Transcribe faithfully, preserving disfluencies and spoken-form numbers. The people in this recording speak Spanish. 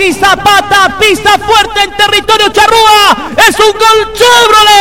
Alexis Zapata, pista fuerte en territorio charrúa. Es un gol Chevrolet.